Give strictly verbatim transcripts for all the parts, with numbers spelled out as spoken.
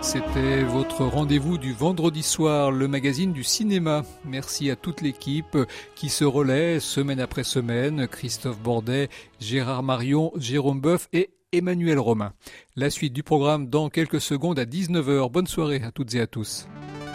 C'était votre rendez-vous du vendredi soir, le magazine du cinéma. Merci à toute l'équipe qui se relaie semaine après semaine. Christophe Bordet, Gérard Marion, Jérôme Boeuf et Emmanuel Romain. La suite du programme dans quelques secondes à dix-neuf heures. Bonne soirée à toutes et à tous.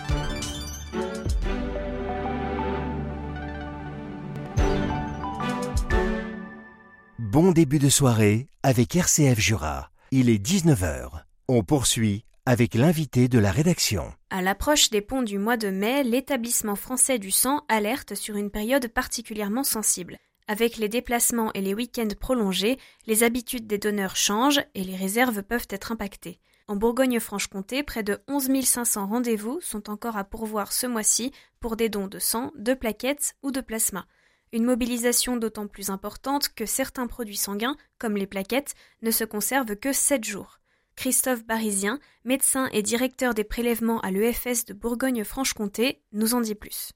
Bon début de soirée avec R C F Jura. Il est dix-neuf heures. On poursuit avec l'invité de la rédaction. À l'approche des ponts du mois de mai, l'établissement français du sang alerte sur une période particulièrement sensible. Avec les déplacements et les week-ends prolongés, les habitudes des donneurs changent et les réserves peuvent être impactées. En Bourgogne-Franche-Comté, près de onze mille cinq cents rendez-vous sont encore à pourvoir ce mois-ci pour des dons de sang, de plaquettes ou de plasma. Une mobilisation d'autant plus importante que certains produits sanguins, comme les plaquettes, ne se conservent que sept jours. Christophe Barizien, médecin et directeur des prélèvements à l'E F S de Bourgogne-Franche-Comté, nous en dit plus.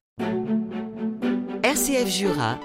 R C F Jura.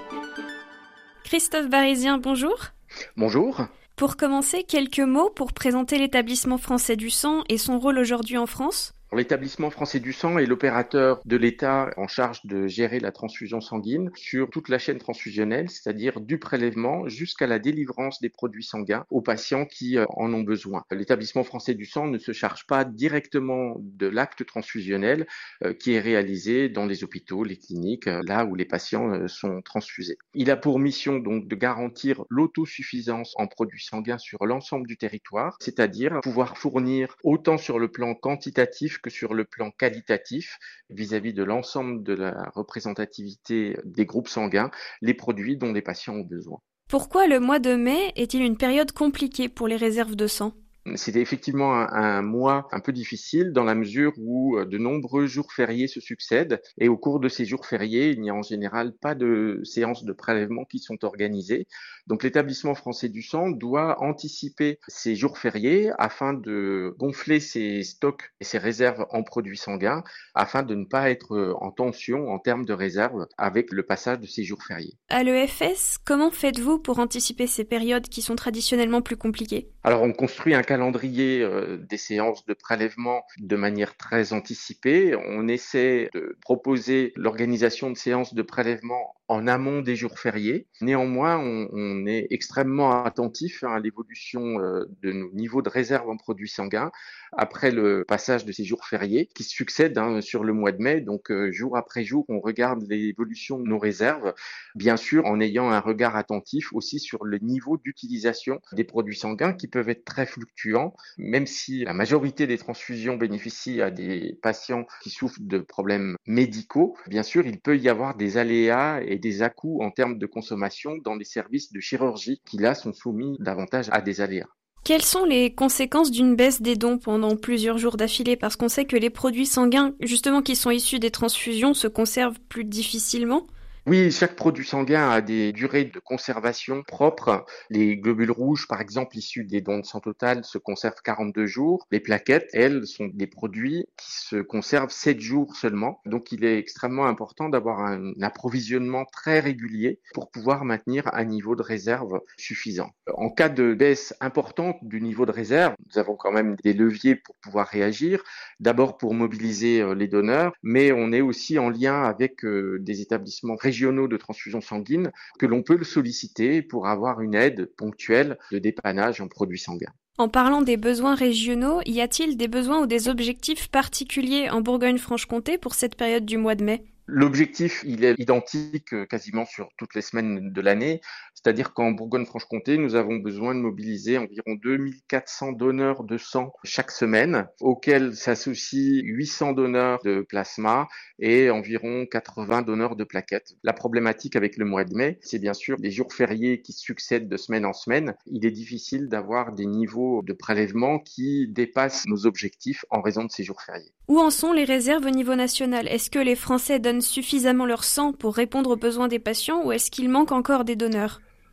Christophe Barizien, bonjour. Bonjour. Pour commencer, quelques mots pour présenter l'établissement français du sang et son rôle aujourd'hui en France. L'établissement français du sang est l'opérateur de l'État en charge de gérer la transfusion sanguine sur toute la chaîne transfusionnelle, c'est-à-dire du prélèvement jusqu'à la délivrance des produits sanguins aux patients qui en ont besoin. L'établissement français du sang ne se charge pas directement de l'acte transfusionnel qui est réalisé dans les hôpitaux, les cliniques, là où les patients sont transfusés. Il a pour mission donc de garantir l'autosuffisance en produits sanguins sur l'ensemble du territoire, c'est-à-dire pouvoir fournir autant sur le plan quantitatif que sur le plan qualitatif, vis-à-vis de l'ensemble de la représentativité des groupes sanguins, les produits dont les patients ont besoin. Pourquoi le mois de mai est-il une période compliquée pour les réserves de sang ? C'était effectivement un, un mois un peu difficile dans la mesure où de nombreux jours fériés se succèdent et au cours de ces jours fériés, il n'y a en général pas de séances de prélèvement qui sont organisées. Donc l'établissement français du sang doit anticiper ces jours fériés afin de gonfler ses stocks et ses réserves en produits sanguins afin de ne pas être en tension en termes de réserves avec le passage de ces jours fériés. À l'E F S, comment faites-vous pour anticiper ces périodes qui sont traditionnellement plus compliquées ? Alors on construit un calendrier euh, des séances de prélèvement de manière très anticipée. On essaie de proposer l'organisation de séances de prélèvement en amont des jours fériés. Néanmoins, on, on est extrêmement attentif à l'évolution euh, de nos niveaux de réserve en produits sanguins après le passage de ces jours fériés qui succèdent hein, sur le mois de mai. Donc euh, jour après jour, on regarde l'évolution de nos réserves, bien sûr en ayant un regard attentif aussi sur le niveau d'utilisation des produits sanguins qui peuvent être très fluctuants, même si la majorité des transfusions bénéficient à des patients qui souffrent de problèmes médicaux. Bien sûr, il peut y avoir des aléas et des à-coups en termes de consommation dans les services de chirurgie qui là sont soumis davantage à des aléas. Quelles sont les conséquences d'une baisse des dons pendant plusieurs jours d'affilée ? Parce qu'on sait que les produits sanguins, justement qui sont issus des transfusions, se conservent plus difficilement. Oui, chaque produit sanguin a des durées de conservation propres. Les globules rouges, par exemple, issus des dons de sang total, se conservent quarante-deux jours. Les plaquettes, elles, sont des produits qui se conservent sept jours seulement. Donc, il est extrêmement important d'avoir un approvisionnement très régulier pour pouvoir maintenir un niveau de réserve suffisant. En cas de baisse importante du niveau de réserve, nous avons quand même des leviers pour pouvoir réagir. D'abord pour mobiliser les donneurs, mais on est aussi en lien avec des établissements régionaux de transfusion sanguine que l'on peut le solliciter pour avoir une aide ponctuelle de dépannage en produits sanguins. En parlant des besoins régionaux, y a-t-il des besoins ou des objectifs particuliers en Bourgogne-Franche-Comté pour cette période du mois de mai ? L'objectif, il est identique quasiment sur toutes les semaines de l'année, c'est-à-dire qu'en Bourgogne-Franche-Comté, nous avons besoin de mobiliser environ deux mille quatre cents donneurs de sang chaque semaine, auxquels s'associent huit cents donneurs de plasma et environ quatre-vingts donneurs de plaquettes. La problématique avec le mois de mai, c'est bien sûr des jours fériés qui succèdent de semaine en semaine. Il est difficile d'avoir des niveaux de prélèvement qui dépassent nos objectifs en raison de ces jours fériés. Où en sont les réserves au niveau national ? Est-ce que les Français donnent suffisamment leur sang pour répondre aux besoins des patients ou est-ce qu'il manque encore des donneurs ?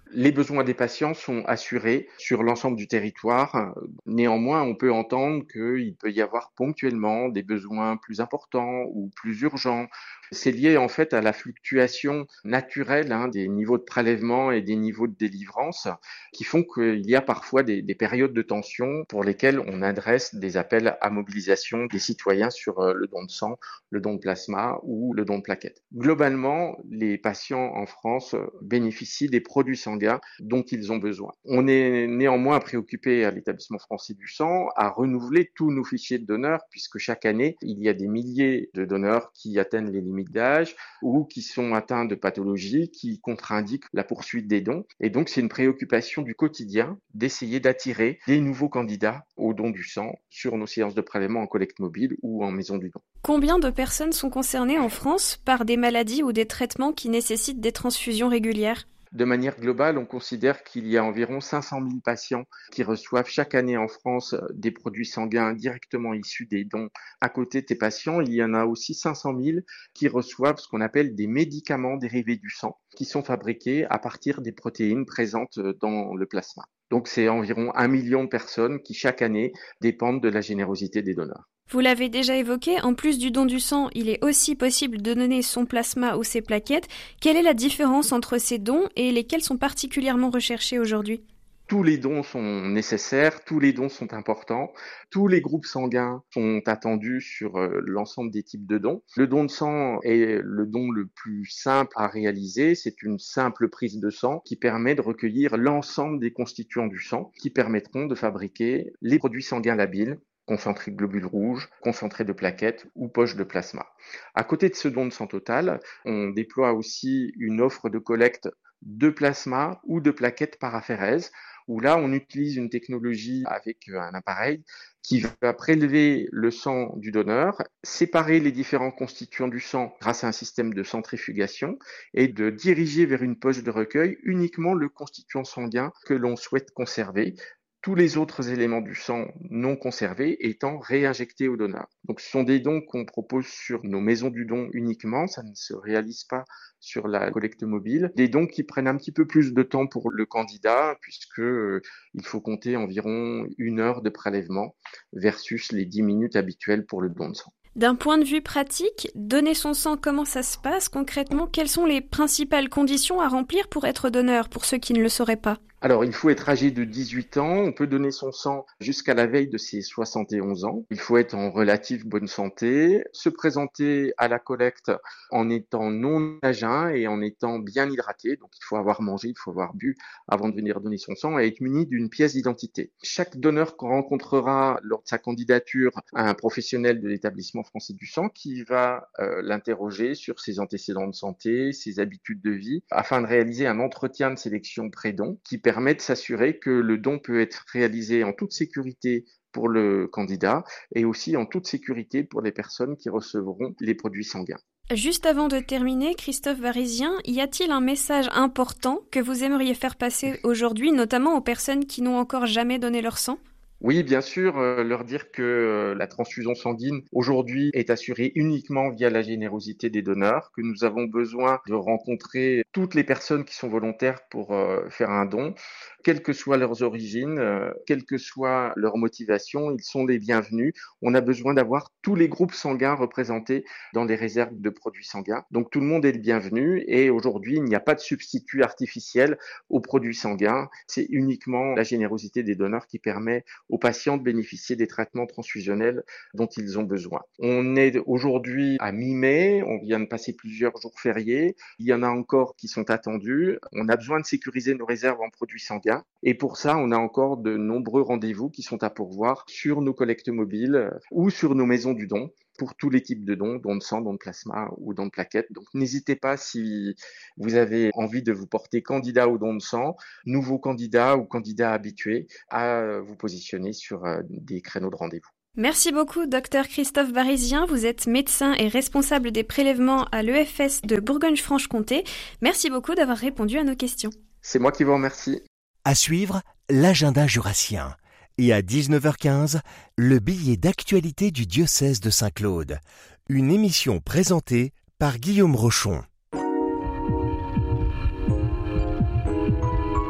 Les besoins des patients sont assurés sur l'ensemble du territoire. Néanmoins, on peut entendre qu'il peut y avoir ponctuellement des besoins plus importants ou plus urgents. C'est lié en fait à la fluctuation naturelle hein, des niveaux de prélèvement et des niveaux de délivrance qui font qu'il y a parfois des, des périodes de tension pour lesquelles on adresse des appels à mobilisation des citoyens sur le don de sang, le don de plasma ou le don de plaquettes. Globalement, les patients en France bénéficient des produits sanguins dont ils ont besoin. On est néanmoins préoccupé à l'Établissement français du sang à renouveler tous nos fichiers de donneurs puisque chaque année, il y a des milliers de donneurs qui atteignent les limites d'âge ou qui sont atteints de pathologies qui contre-indiquent la poursuite des dons. Et donc, c'est une préoccupation du quotidien d'essayer d'attirer des nouveaux candidats au don du sang sur nos séances de prélèvement en collecte mobile ou en maison du don. Combien de personnes sont concernées en France par des maladies ou des traitements qui nécessitent des transfusions régulières ? De manière globale, on considère qu'il y a environ cinq cent mille patients qui reçoivent chaque année en France des produits sanguins directement issus des dons. À côté de ces patients, il y en a aussi cinq cent mille qui reçoivent ce qu'on appelle des médicaments dérivés du sang, qui sont fabriqués à partir des protéines présentes dans le plasma. Donc c'est environ un million de personnes qui chaque année dépendent de la générosité des donneurs. Vous l'avez déjà évoqué, en plus du don du sang, il est aussi possible de donner son plasma ou ses plaquettes. Quelle est la différence entre ces dons et lesquels sont particulièrement recherchés aujourd'hui ? Tous les dons sont nécessaires, tous les dons sont importants, tous les groupes sanguins sont attendus sur l'ensemble des types de dons. Le don de sang est le don le plus simple à réaliser, c'est une simple prise de sang qui permet de recueillir l'ensemble des constituants du sang qui permettront de fabriquer les produits sanguins labiles, concentré de globules rouges, concentré de plaquettes ou poches de plasma. À côté de ce don de sang total, on déploie aussi une offre de collecte de plasma ou de plaquettes paraphérèses, où là, on utilise une technologie avec un appareil qui va prélever le sang du donneur, séparer les différents constituants du sang grâce à un système de centrifugation et de diriger vers une poche de recueil uniquement le constituant sanguin que l'on souhaite conserver, tous les autres éléments du sang non conservés étant réinjectés au donneur. Donc ce sont des dons qu'on propose sur nos maisons du don uniquement, ça ne se réalise pas sur la collecte mobile. Des dons qui prennent un petit peu plus de temps pour le candidat puisque euh, il faut compter environ une heure de prélèvement versus les dix minutes habituelles pour le don de sang. D'un point de vue pratique, donner son sang, comment ça se passe concrètement ? Quelles sont les principales conditions à remplir pour être donneur, pour ceux qui ne le sauraient pas ? Alors, il faut être âgé de dix-huit ans, on peut donner son sang jusqu'à la veille de ses soixante et onze ans. Il faut être en relative bonne santé, se présenter à la collecte en étant non à jeun et en étant bien hydraté. Donc, il faut avoir mangé, il faut avoir bu avant de venir donner son sang et être muni d'une pièce d'identité. Chaque donneur qu'on rencontrera lors de sa candidature à un professionnel de l'Établissement français du sang qui va euh, l'interroger sur ses antécédents de santé, ses habitudes de vie, afin de réaliser un entretien de sélection pré-don qui permet de s'assurer que le don peut être réalisé en toute sécurité pour le candidat et aussi en toute sécurité pour les personnes qui recevront les produits sanguins. Juste avant de terminer, Christophe Barizien, y a-t-il un message important que vous aimeriez faire passer aujourd'hui, notamment aux personnes qui n'ont encore jamais donné leur sang ? Oui, bien sûr, euh, leur dire que euh, la transfusion sanguine aujourd'hui est assurée uniquement via la générosité des donneurs, que nous avons besoin de rencontrer toutes les personnes qui sont volontaires pour euh, faire un don, quelles que soient leurs origines, euh, quelle que soit leur motivation, ils sont les bienvenus. On a besoin d'avoir tous les groupes sanguins représentés dans les réserves de produits sanguins. Donc tout le monde est le bienvenu et aujourd'hui, il n'y a pas de substitut artificiel aux produits sanguins. C'est uniquement la générosité des donneurs qui permet aux patients de bénéficier des traitements transfusionnels dont ils ont besoin. On est aujourd'hui à mi-mai, on vient de passer plusieurs jours fériés, il y en a encore qui sont attendus. On a besoin de sécuriser nos réserves en produits sanguins et pour ça, on a encore de nombreux rendez-vous qui sont à pourvoir sur nos collectes mobiles ou sur nos maisons du don pour tous les types de dons, dons de sang, dons de plasma ou dons de plaquettes. Donc n'hésitez pas si vous avez envie de vous porter candidat au don de sang, nouveau candidat ou candidat habitué, à vous positionner sur des créneaux de rendez-vous. Merci beaucoup, docteur Christophe Barizien. Vous êtes médecin et responsable des prélèvements à l'E F S de Bourgogne-Franche-Comté. Merci beaucoup d'avoir répondu à nos questions. C'est moi qui vous remercie. À suivre, l'agenda jurassien. Et à dix-neuf heures quinze, le billet d'actualité du diocèse de Saint-Claude. Une émission présentée par Guillaume Rochon.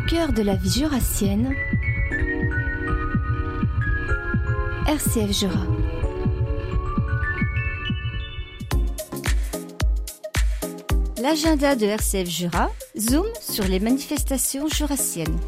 cœur de la vie jurassienne, R C F Jura. L'agenda de R C F Jura zoome sur les manifestations jurassiennes.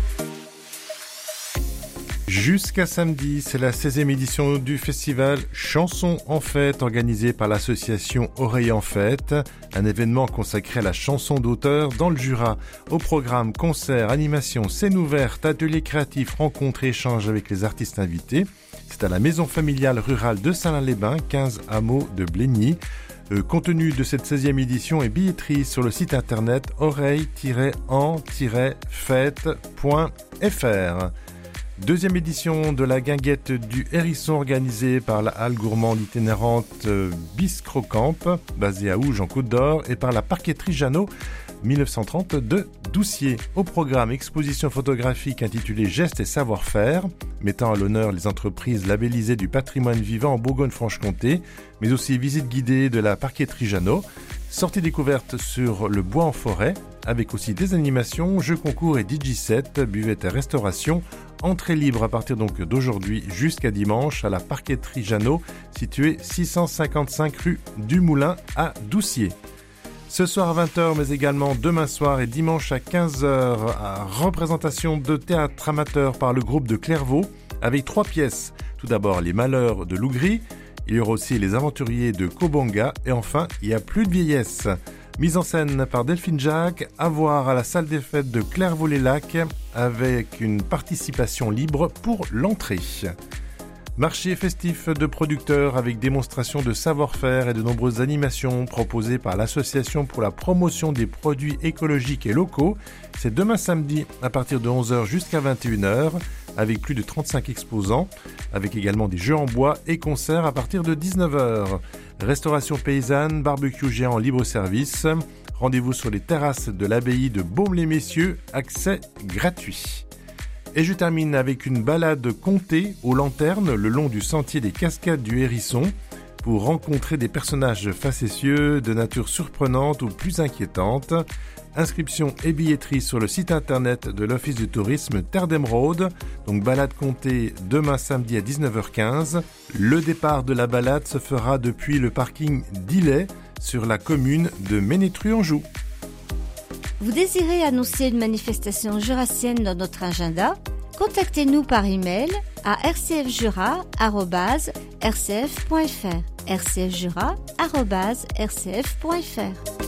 Jusqu'à samedi, c'est la seizième édition du festival Chansons en Fête organisé par l'association Oreilles en Fête, un événement consacré à la chanson d'auteur dans le Jura. Au programme, concerts, animations, scènes ouvertes, ateliers créatifs, rencontres et échanges avec les artistes invités. C'est à la maison familiale rurale de Saint-Lin-les-Bains, quinze hameaux de Blény. Le contenu de cette seizième édition est billetterie sur le site internet oreille tiret en tiret fête point f r. Deuxième édition de la guinguette du hérisson organisée par la halle gourmande itinérante Biscrocamp, basée à Ouge en Côte d'Or, et par la parqueterie Jeannot mille neuf cent trente de Doucier. Au programme, exposition photographique intitulée Gestes et savoir-faire, mettant à l'honneur les entreprises labellisées du patrimoine vivant en Bourgogne-Franche-Comté, mais aussi visite guidée de la parqueterie Jeannot, sortie découverte sur le bois en forêt, avec aussi des animations, jeux concours et D J set, buvette et restauration. Entrée libre à partir donc d'aujourd'hui jusqu'à dimanche à la parqueterie Jeannot, située six cent cinquante-cinq rue du Moulin à Doucier. Ce soir à vingt heures, mais également demain soir et dimanche à quinze heures, à représentation de théâtre amateur par le groupe de Clairvaux, avec trois pièces. Tout d'abord, Les Malheurs de Lougri, il y aura aussi Les Aventuriers de Kobanga, et enfin, Il y a plus de vieillesse. Mise en scène par Delphine Jacques, à voir à la salle des fêtes de Clairvaux-les-Lacs, avec une participation libre pour l'entrée. Marché festif de producteurs avec démonstration de savoir-faire et de nombreuses animations proposées par l'Association pour la promotion des produits écologiques et locaux. C'est demain samedi à partir de onze heures jusqu'à vingt et une heures avec plus de trente-cinq exposants, avec également des jeux en bois et concerts à partir de dix-neuf heures. Restauration paysanne, barbecue géant libre service. Rendez-vous sur les terrasses de l'abbaye de Baume-les-Messieurs, accès gratuit. Et je termine avec une balade comptée aux lanternes le long du sentier des cascades du Hérisson pour rencontrer des personnages facétieux de nature surprenante ou plus inquiétante. Inscription et billetterie sur le site internet de l'Office du tourisme Terre d'Émeraude. Donc balade comptée demain samedi à dix-neuf heures quinze. Le départ de la balade se fera depuis le parking d'Illet sur la commune de Ménétru-en-Joux. Vous désirez annoncer une manifestation jurassienne dans notre agenda? Contactez-nous par email à r c f jura arobase r c f point f r r c f jura arobase r c f point f r.